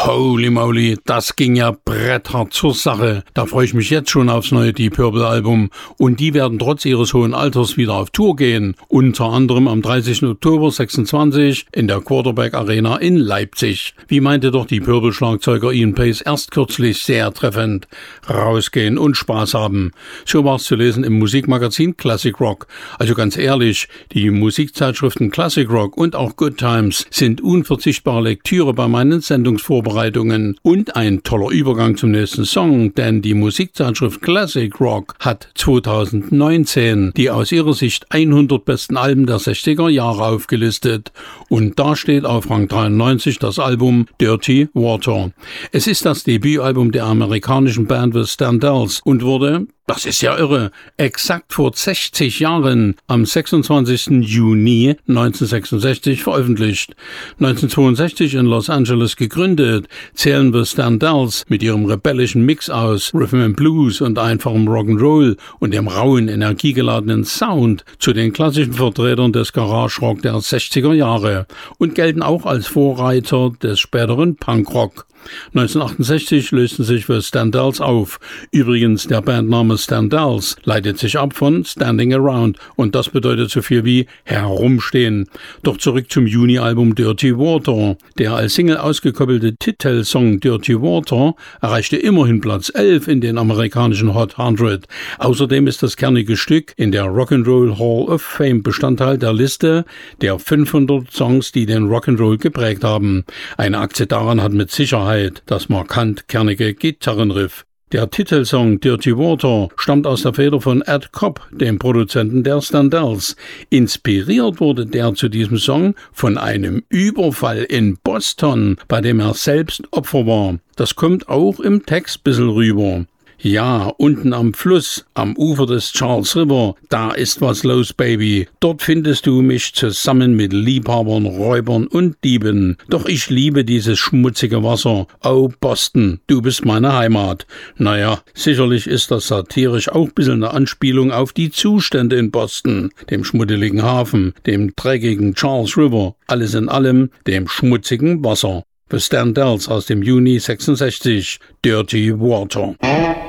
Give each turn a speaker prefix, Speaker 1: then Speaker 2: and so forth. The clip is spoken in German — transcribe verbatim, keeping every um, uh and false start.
Speaker 1: Holy moly, das ging ja bretthart zur Sache. Da freue ich mich jetzt schon aufs neue Deep Purple Album. Und die werden trotz ihres hohen Alters wieder auf Tour gehen. Unter anderem am dreißigsten Oktober sechsundzwanzig in der Quarterback Arena in Leipzig. Wie meinte doch die Purple Schlagzeuger Ian Pace erst kürzlich sehr treffend. Rausgehen und Spaß haben. So war es zu lesen im Musikmagazin Classic Rock. Also ganz ehrlich, die Musikzeitschriften Classic Rock und auch Good Times sind unverzichtbare Lektüre bei meinen Sendungsvorbereitungen. Und ein toller Übergang zum nächsten Song, denn die Musikzeitschrift Classic Rock hat zweitausendneunzehn die aus ihrer Sicht hundert besten Alben der sechziger Jahre aufgelistet. Und da steht auf Rang dreiundneunzig das Album Dirty Water. Es ist das Debütalbum der amerikanischen Band The Standells und wurde, das ist ja irre, exakt vor sechzig Jahren am sechsundzwanzigsten Juni neunzehnhundertsechsundsechzig veröffentlicht. neunzehnhundertzweiundsechzig in Los Angeles gegründet, zählen The Standells mit ihrem rebellischen Mix aus Rhythm and Blues und einfachem Rock'n'Roll und dem rauen, energiegeladenen Sound zu den klassischen Vertretern des Garage Rock der sechziger Jahre und gelten auch als Vorreiter des späteren Punkrock. neunzehnhundertachtundsechzig lösten sich The Standells auf. Übrigens, der Bandname Standells leitet sich ab von Standing Around und das bedeutet so viel wie herumstehen. Doch zurück zum Juni-Album Dirty Water. Der als Single ausgekoppelte Titelsong Dirty Water erreichte immerhin Platz elf in den amerikanischen Hot hundert. Außerdem ist das kernige Stück in der Rock'n'Roll Hall of Fame Bestandteil der Liste der fünfhundert Songs, die den Rock'n'Roll geprägt haben. Eine Aktie daran hat mit Sicherheit das markant kernige Gitarrenriff. Der Titelsong Dirty Water stammt aus der Feder von Ed Cobb, dem Produzenten der Standells. Inspiriert wurde der zu diesem Song von einem Überfall in Boston, bei dem er selbst Opfer war. Das kommt auch im Text bissl rüber. Ja, unten am Fluss, am Ufer des Charles River, da ist was los, Baby. Dort findest du mich zusammen mit Liebhabern, Räubern und Dieben. Doch ich liebe dieses schmutzige Wasser. Oh, Boston, du bist meine Heimat. Naja, sicherlich ist das satirisch auch ein bisschen eine Anspielung auf die Zustände in Boston, dem schmuddeligen Hafen, dem dreckigen Charles River, alles in allem dem schmutzigen Wasser. The Standells aus dem Juni sechsundsechzig, Dirty Water.